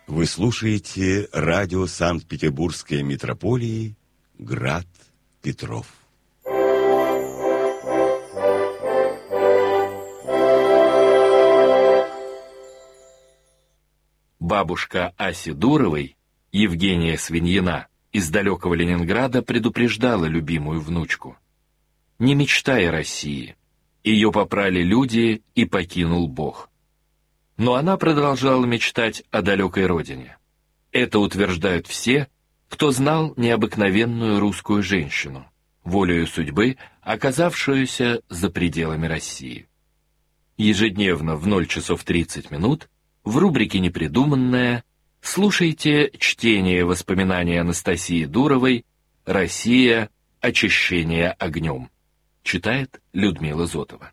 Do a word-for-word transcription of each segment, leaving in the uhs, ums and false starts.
Вы слушаете радио Санкт-Петербургской митрополии «Град Петров». Бабушка Аси Дуровой, Евгения Свиньина, из далекого Ленинграда предупреждала любимую внучку: «Не мечтай о России. Ее попрали люди, и покинул Бог». Но она продолжала мечтать о далекой родине. Это утверждают все, кто знал необыкновенную русскую женщину, волею судьбы, оказавшуюся за пределами России. Ежедневно в ноль часов тридцать минут в рубрике «Непридуманное» слушайте чтение воспоминаний Анастасии Дуровой «Россия. Очищение огнем». Читает Людмила Зотова.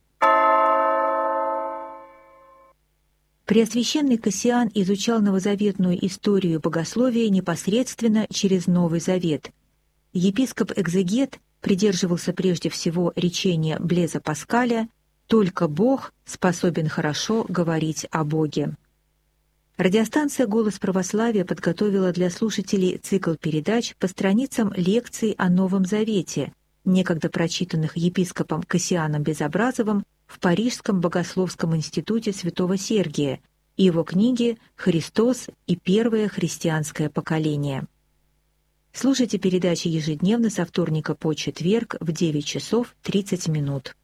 Преосвященный Кассиан изучал новозаветную историю богословия непосредственно через Новый Завет. Епископ-экзегет придерживался прежде всего речения Блеза Паскаля «Только Бог способен хорошо говорить о Боге». Радиостанция «Голос православия» подготовила для слушателей цикл передач по страницам лекций о Новом Завете, некогда прочитанных епископом Кассианом Безобразовым в Парижском богословском институте святого Сергия и его книги «Христос и первое христианское поколение». Слушайте передачи ежедневно со вторника по четверг в девять часов тридцать минут.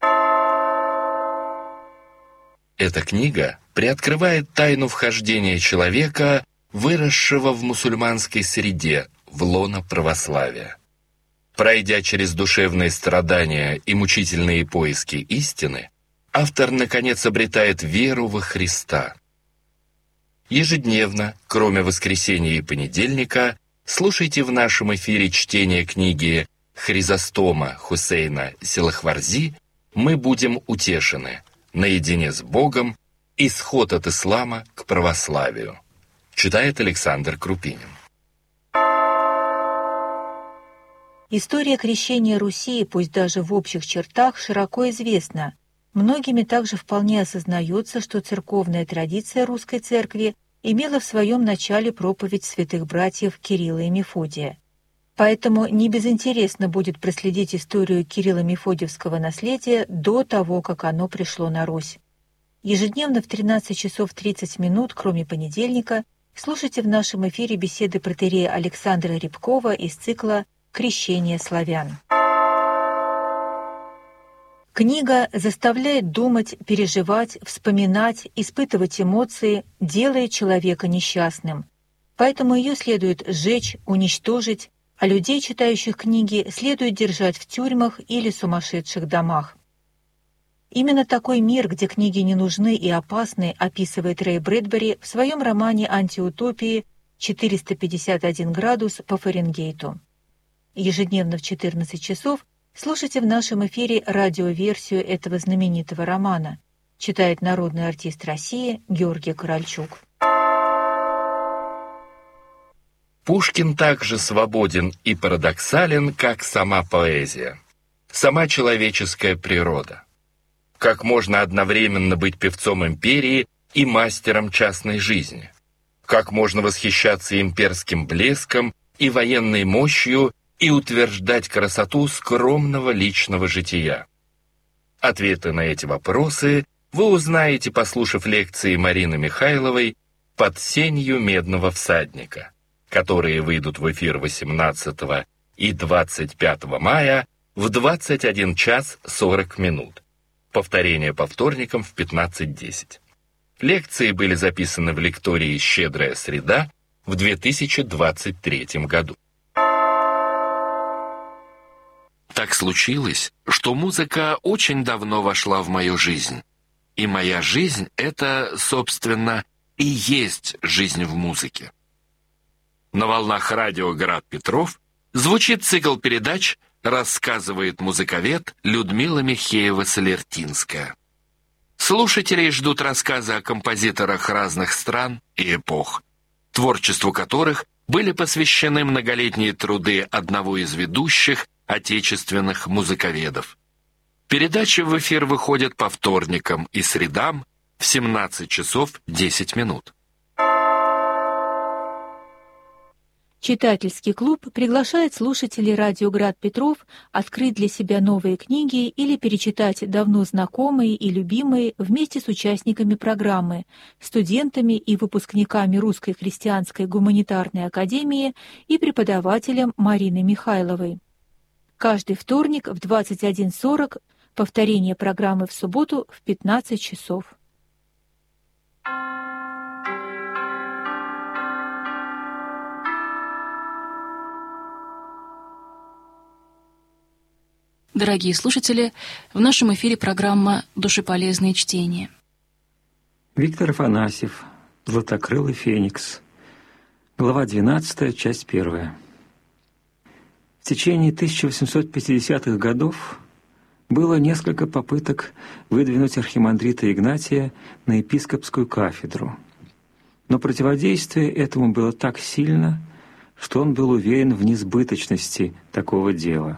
Эта книга приоткрывает тайну вхождения человека, выросшего в мусульманской среде, в лоно православия. Пройдя через душевные страдания и мучительные поиски истины, автор, наконец, обретает веру во Христа. Ежедневно, кроме воскресенья и понедельника, слушайте в нашем эфире чтение книги Хризостома Хусейна Силахварзи «Мы будем утешены. Наедине с Богом. Исход от ислама к православию». Читает Александр Крупинин. История крещения Руси, пусть даже в общих чертах, широко известна. Многими также вполне осознается, что церковная традиция русской церкви имела в своем начале проповедь святых братьев Кирилла и Мефодия. Поэтому не безинтересно будет проследить историю Кирилло-Мефодиевского наследия до того, как оно пришло на Русь. Ежедневно в тринадцать часов тридцать минут, кроме понедельника, слушайте в нашем эфире беседы протоиерея Александра Рябкова из цикла «Крещение славян». Книга заставляет думать, переживать, вспоминать, испытывать эмоции, делает человека несчастным. Поэтому ее следует сжечь, уничтожить, а людей, читающих книги, следует держать в тюрьмах или сумасшедших домах. Именно такой мир, где книги не нужны и опасны, описывает Рэй Брэдбери в своем романе «Антиутопии» четыреста пятьдесят один градус по Фаренгейту. Ежедневно в четырнадцать часов слушайте в нашем эфире радиоверсию этого знаменитого романа. Читает народный артист России Георгий Корольчук. Пушкин также свободен и парадоксален, как сама поэзия, сама человеческая природа. Как можно одновременно быть певцом империи и мастером частной жизни? Как можно восхищаться имперским блеском и военной мощью и утверждать красоту скромного личного жития? Ответы на эти вопросы вы узнаете, послушав лекции Марины Михайловой «Под сенью медного всадника», которые выйдут в эфир восемнадцатого и двадцать пятого мая в двадцать один час сорок минут. Повторение по вторникам в пятнадцать десять. Лекции были записаны в лектории «Щедрая среда» в две тысячи двадцать третьем году. Так случилось, что музыка очень давно вошла в мою жизнь. И моя жизнь — это, собственно, и есть жизнь в музыке. На волнах радио «Град Петров» звучит цикл передач «Рассказывает музыковед» Людмила Михеева-Солертинская. Слушателей ждут рассказы о композиторах разных стран и эпох, творчеству которых были посвящены многолетние труды одного из ведущих отечественных музыковедов. Передачи в эфир выходят по вторникам и средам в семнадцать часов десять минут. Читательский клуб приглашает слушателей радио «Град Петров» открыть для себя новые книги или перечитать давно знакомые и любимые вместе с участниками программы, студентами и выпускниками Русской христианской гуманитарной академии и преподавателем Мариной Михайловой. Каждый вторник в двадцать один сорок, повторение программы в субботу в пятнадцать часов. Дорогие слушатели, в нашем эфире программа «Душеполезные чтения». Виктор Афанасьев, «Златокрылый феникс», глава двенадцатая, часть первая. В течение тысяча восемьсот пятидесятых годов было несколько попыток выдвинуть архимандрита Игнатия на епископскую кафедру, но противодействие этому было так сильно, что он был уверен в несбыточности такого дела.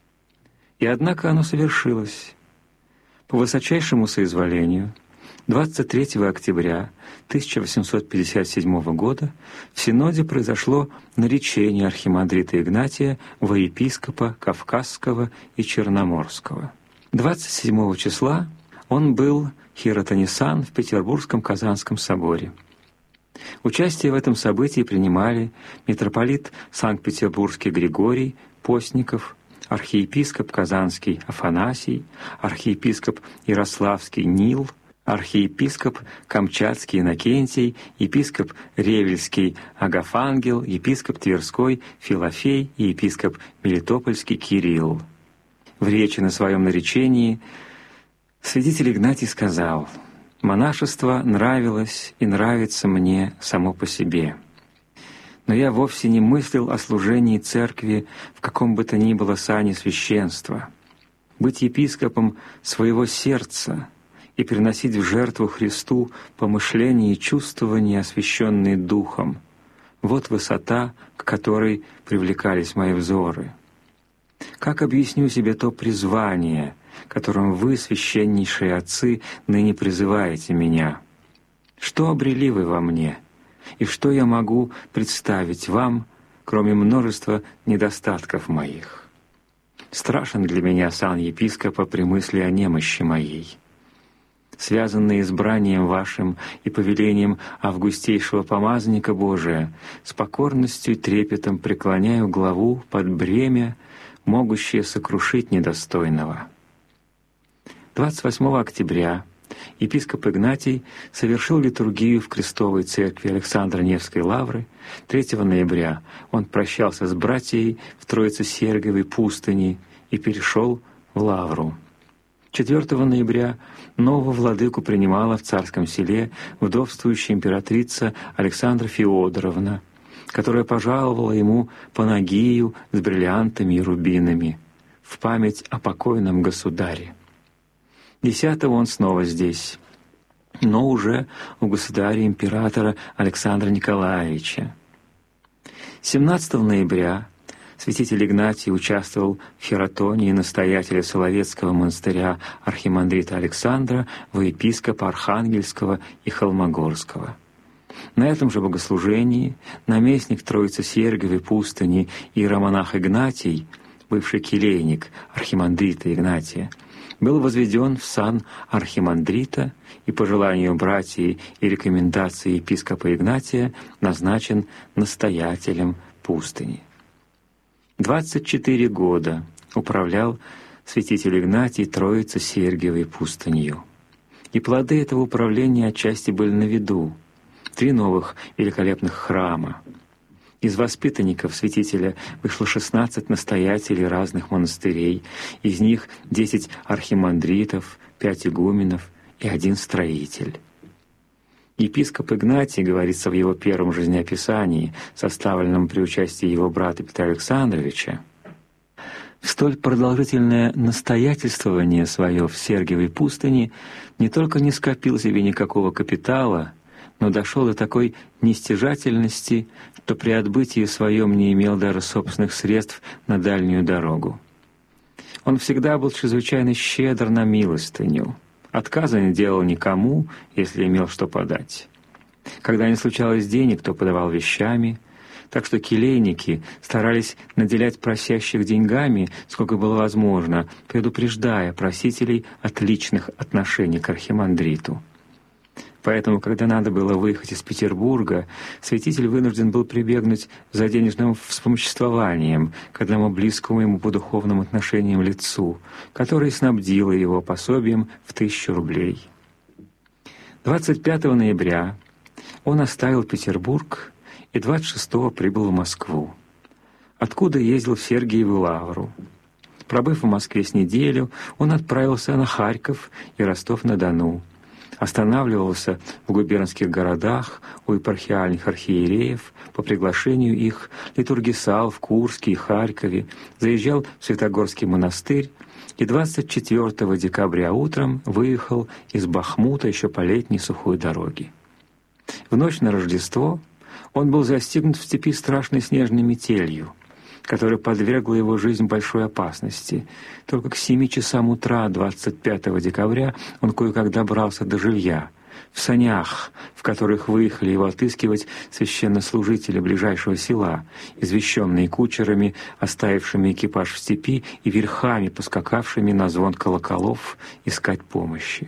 И однако оно совершилось. По высочайшему соизволению двадцать третьего октября тысяча восемьсот пятьдесят седьмого года в Синоде произошло наречение архимандрита Игнатия во епископа Кавказского и Черноморского. двадцать седьмого числа он был хиротонисан в Петербургском Казанском соборе. Участие в этом событии принимали митрополит Санкт-Петербургский Григорий Постников, архиепископ Казанский Афанасий, архиепископ Ярославский Нил, архиепископ Камчатский Иннокентий, епископ Ревельский Агафангел, епископ Тверской Филофей и епископ Мелитопольский Кирилл. В речи на своем наречении святитель Игнатий сказал: «Монашество нравилось и нравится мне само по себе. Но я вовсе не мыслил о служении церкви в каком бы то ни было сане священства. Быть епископом своего сердца и приносить в жертву Христу помышления и чувствования, освященные Духом — вот высота, к которой привлекались мои взоры. Как объясню себе то призвание, которым вы, священнейшие отцы, ныне призываете меня? Что обрели вы во мне? И что я могу представить вам, кроме множества недостатков моих? Страшен для меня сан епископа при мысли о немощи моей. Связанный избранием вашим и повелением августейшего помазанника Божия, с покорностью и трепетом преклоняю главу под бремя, могущее сокрушить недостойного». двадцать восьмого октября епископ Игнатий совершил литургию в Крестовой церкви Александра Невской лавры. третьего ноября он прощался с братьей в Троице-Сергиевой пустыне и перешел в лавру. четвёртого ноября нового владыку принимала в Царском Селе вдовствующая императрица Александра Феодоровна, которая пожаловала ему панагию с бриллиантами и рубинами в память о покойном государе. десятого он снова здесь, но уже у государя-императора Александра Николаевича. семнадцатого ноября святитель Игнатий участвовал в хиротонии настоятеля Соловецкого монастыря архимандрита Александра во епископа Архангельского и Холмогорского. На этом же богослужении наместник Троице-Сергиевой пустыни иеромонах Игнатий, бывший келейник архимандрита Игнатия, был возведен в сан архимандрита и по желанию братьев и рекомендации епископа Игнатия назначен настоятелем пустыни. двадцать четыре года управлял святитель Игнатий Троице-Сергиевой пустынью. И плоды этого управления отчасти были на виду. Три новых великолепных храма. Из воспитанников святителя вышло шестнадцать настоятелей разных монастырей, из них десять архимандритов, пять игуменов и один строитель. Епископ Игнатий, говорится в его первом жизнеописании, составленном при участии его брата Петра Александровича, в столь продолжительное настоятельствование свое в Сергиевой пустыне не только не скопил себе никакого капитала, но дошел до такой нестяжательности, что при отбытии своем не имел даже собственных средств на дальнюю дорогу. Он всегда был чрезвычайно щедр на милостыню, отказа не делал никому, если имел что подать. Когда не случалось денег, то подавал вещами, так что келейники старались наделять просящих деньгами, сколько было возможно, предупреждая просителей от личных отношений к архимандриту. Поэтому, когда надо было выехать из Петербурга, святитель вынужден был прибегнуть за денежным вспомоществованием к одному близкому ему по духовным отношениям лицу, который снабдило его пособием в тысячу рублей. двадцать пятого ноября он оставил Петербург и двадцать шестого прибыл в Москву, откуда ездил в Сергиеву Лавру. Пробыв в Москве с неделю, он отправился на Харьков и Ростов-на-Дону, останавливался в губернских городах у епархиальных архиереев по приглашению их, литургисал в Курске и Харькове, заезжал в Святогорский монастырь и двадцать четвёртого декабря утром выехал из Бахмута еще по летней сухой дороге. В ночь на Рождество он был застигнут в степи страшной снежной метелью, которая подвергла его жизнь большой опасности. Только к семи часам утра двадцать пятого декабря он кое-как добрался до жилья. В санях, в которых выехали его отыскивать священнослужители ближайшего села, извещенные кучерами, оставившими экипаж в степи, и верхами, поскакавшими на звон колоколов искать помощи.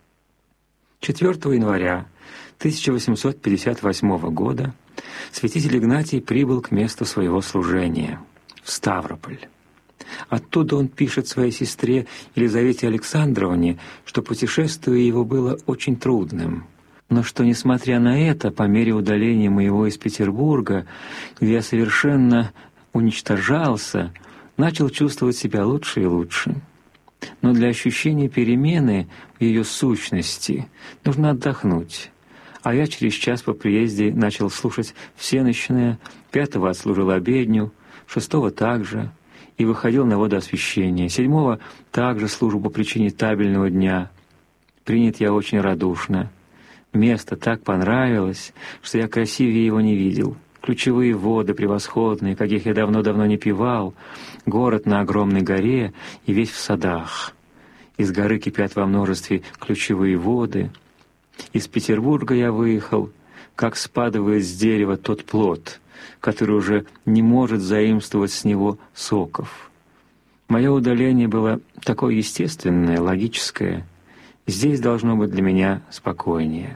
четвёртого января тысяча восемьсот пятьдесят восьмого года святитель Игнатий прибыл к месту своего служения, в Ставрополь. Оттуда он пишет своей сестре Елизавете Александровне, что путешествие его было очень трудным, но что, несмотря на это, по мере удаления моего из Петербурга, где я совершенно уничтожался, начал чувствовать себя лучше и лучше. Но для ощущения перемены в ее сущности нужно отдохнуть. А я через час по приезде начал слушать всенощное, пятого отслужил обедню, шестого также, и выходил на водоосвящение, седьмого также служу по причине табельного дня. Принят я очень радушно. Место так понравилось, что я красивее его не видел. Ключевые воды превосходные, каких я давно-давно не пивал, город на огромной горе и весь в садах. Из горы кипят во множестве ключевые воды. Из Петербурга я выехал, как спадывает с дерева тот плод, который уже не может заимствовать с него соков. Мое удаление было такое естественное, логическое. Здесь должно быть для меня спокойнее.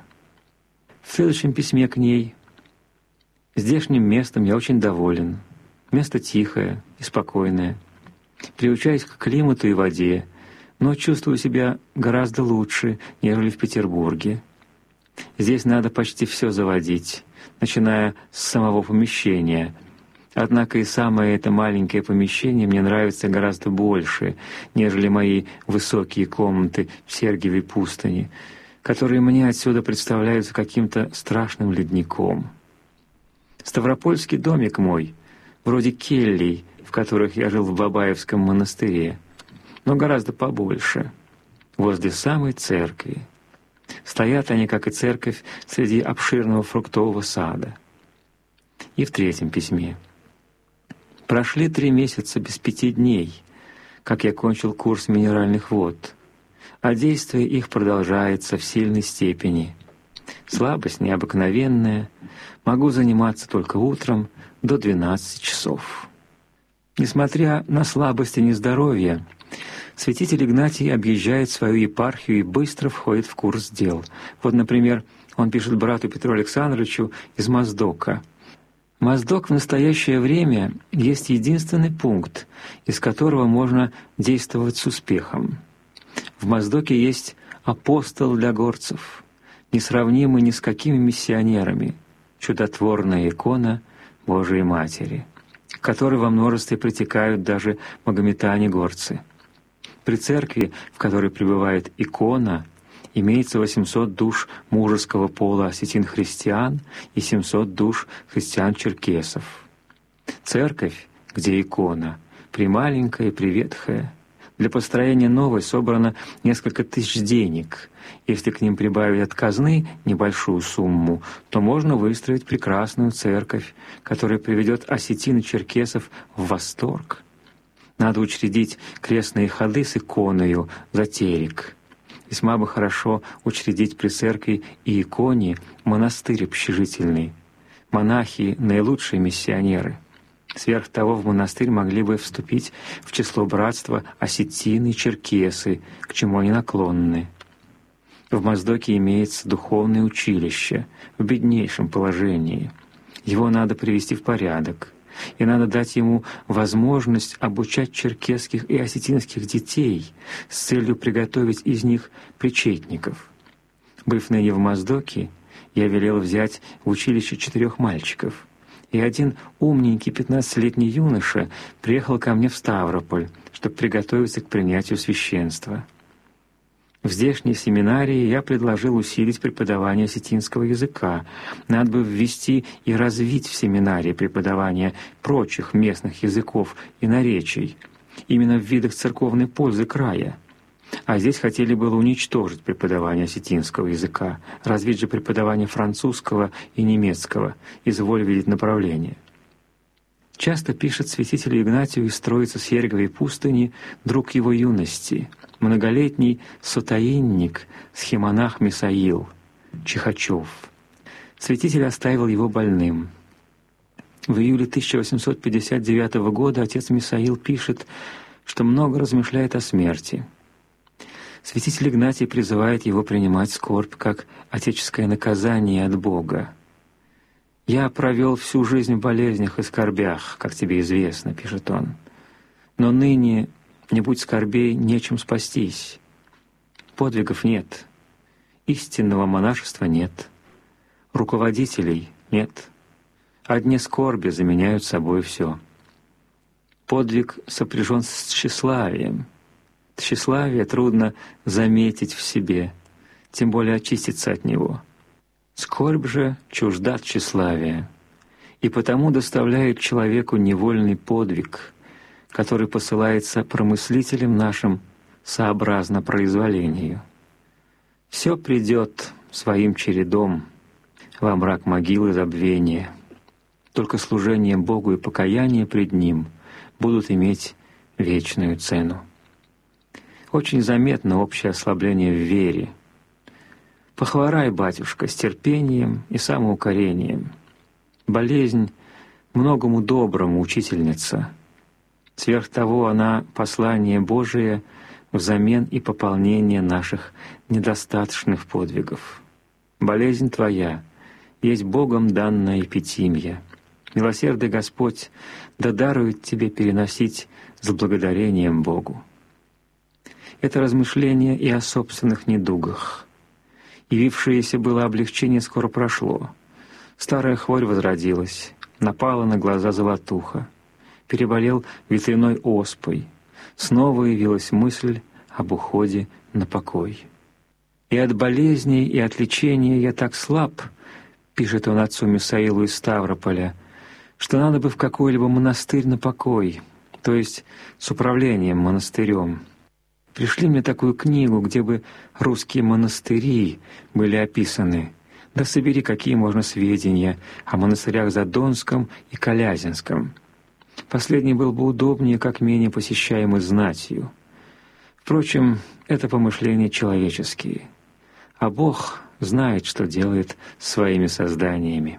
В следующем письме к ней: «Здешним местом я очень доволен. Место тихое и спокойное. Приучаюсь к климату и воде, но чувствую себя гораздо лучше, нежели в Петербурге. Здесь надо почти все заводить, начиная с самого помещения. Однако и самое это маленькое помещение мне нравится гораздо больше, нежели мои высокие комнаты в Сергиевой пустыне, которые мне отсюда представляются каким-то страшным ледником. Ставропольский домик мой, вроде келлей, в которых я жил в Бабаевском монастыре, но гораздо побольше, возле самой церкви. Стоят они, как и церковь, среди обширного фруктового сада». И в третьем письме: «Прошли три месяца без пяти дней, как я кончил курс минеральных вод, а действие их продолжается в сильной степени. Слабость необыкновенная, могу заниматься только утром до двенадцати часов». Несмотря на слабость и нездоровье, святитель Игнатий объезжает свою епархию и быстро входит в курс дел. Вот, например, он пишет брату Петру Александровичу из Моздока: «Моздок в настоящее время есть единственный пункт, из которого можно действовать с успехом. В Моздоке есть апостол для горцев, несравнимый ни с какими миссионерами, чудотворная икона Божией Матери, к которой во множестве притекают даже магометане-горцы. При церкви, в которой пребывает икона, имеется восемьсот душ мужеского пола осетин-христиан и семьсот душ христиан-черкесов. Церковь, где икона, прималенькая и приветхая. Для построения новой собрано несколько тысяч денег. Если к ним прибавить от казны небольшую сумму, то можно выстроить прекрасную церковь, которая приведет осетин и черкесов в восторг. Надо учредить крестные ходы с иконою за терек. Весьма бы хорошо учредить при церкви и иконе монастырь общежительный. Монахи — наилучшие миссионеры. Сверх того, в монастырь могли бы вступить в число братства осетины и черкесы, к чему они наклонны. В Моздоке имеется духовное училище в беднейшем положении. Его надо привести в порядок, и надо дать ему возможность обучать черкесских и осетинских детей с целью приготовить из них причетников. Быв ныне в Моздоке, я велел взять в училище четырех мальчиков, и один умненький пятнадцатилетний юноша приехал ко мне в Ставрополь, чтобы приготовиться к принятию священства. В здешней семинарии я предложил усилить преподавание осетинского языка. Надо бы ввести и развить в семинарии преподавание прочих местных языков и наречий, именно в видах церковной пользы края. А здесь хотели было уничтожить преподавание осетинского языка, развить же преподавание французского и немецкого, изволь видеть направление. Часто пишет святителю Игнатию из Троицы Сергиевой пустыни друг его юности, многолетний сотаинник, схимонах Мисаил, Чихачев. Святитель оставил его больным. В июле тысяча восемьсот пятьдесят девятого года отец Мисаил пишет, что много размышляет о смерти. Святитель Игнатий призывает его принимать скорбь как отеческое наказание от Бога. «Я провел всю жизнь в болезнях и скорбях, как тебе известно», — пишет он. «Но ныне, не будь скорбей, нечем спастись. Подвигов нет, истинного монашества нет, руководителей нет. Одни скорби заменяют собой все. Подвиг сопряжен с тщеславием. Тщеславие трудно заметить в себе, тем более очиститься от него. Скорбь же чужда тщеславия, и потому доставляет человеку невольный подвиг, который посылается промыслителям нашим сообразно произволению. Все придет своим чередом во мрак могилы забвения. Только служение Богу и покаяние пред Ним будут иметь вечную цену. Очень заметно общее ослабление в вере. Похворай, батюшка, с терпением и самоукорением. Болезнь многому доброму учительница. Сверх того, она — послание Божие взамен и пополнение наших недостаточных подвигов. Болезнь твоя есть Богом данная эпитимия. Милосердный Господь да дарует тебе переносить с благодарением Богу. Это размышление и о собственных недугах. Явившееся было облегчение скоро прошло. Старая хворь возродилась, напала на глаза золотуха. Переболел ветряной оспой. Снова явилась мысль об уходе на покой. «И от болезней, и от лечения я так слаб», — пишет он отцу Мисаилу из Ставрополя, «что надо бы в какой-либо монастырь на покой, то есть с управлением монастырем. Пришли мне такую книгу, где бы русские монастыри были описаны. Да собери, какие можно сведения о монастырях Задонском и Калязинском. Последний был бы удобнее, как менее посещаемый знатью. Впрочем, это помышления человеческие, а Бог знает, что делает с своими созданиями».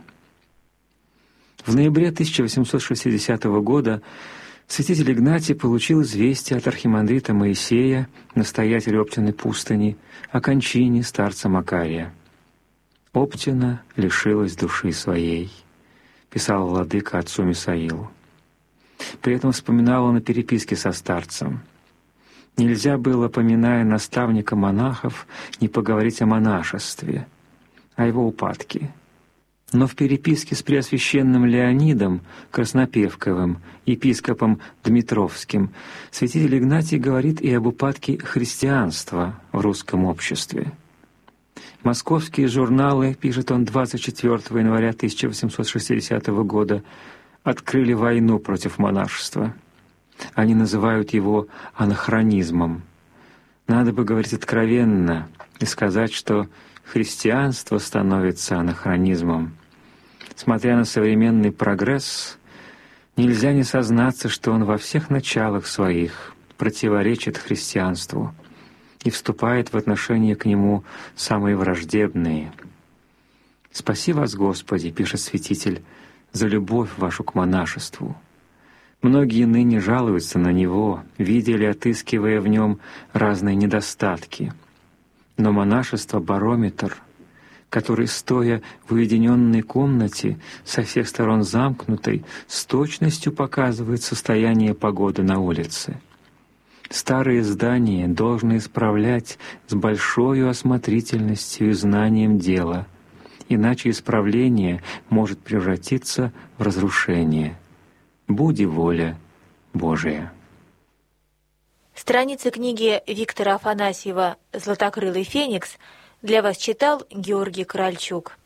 В ноябре тысяча восемьсот шестидесятого года святитель Игнатий получил известие от архимандрита Моисея, настоятеля Оптиной пустыни, о кончине старца Макария. «Оптина лишилась души своей», — писал владыка отцу Мисаилу. При этом вспоминал он о переписке со старцем. Нельзя было, поминая наставника монахов, не поговорить о монашестве, о его упадке. Но в переписке с преосвященным Леонидом Краснопевковым, епископом Дмитровским, святитель Игнатий говорит и об упадке христианства в русском обществе. Московские журналы, пишет он двадцать четвёртого января тысяча восемьсот шестидесятого года, открыли войну против монашества. Они называют его анахронизмом. Надо бы говорить откровенно и сказать, что христианство становится анахронизмом. Смотря на современный прогресс, нельзя не сознаться, что он во всех началах своих противоречит христианству и вступает в отношения к нему самые враждебные. «Спаси вас, Господи», — пишет святитель, — «за любовь вашу к монашеству». Многие ныне жалуются на него, видели, отыскивая в нем разные недостатки. Но монашество — барометр, который, стоя в уединенной комнате, со всех сторон замкнутой, с точностью показывает состояние погоды на улице. Старые здания должны исправлять с большой осмотрительностью и знанием дела, иначе исправление может превратиться в разрушение. Буди воля Божия. Страницы книги Виктора Афанасьева «Златокрылый феникс» для вас читал Георгий Корольчук.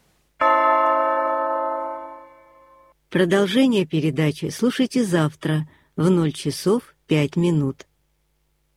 Продолжение передачи слушайте завтра в ноль часов пять минут.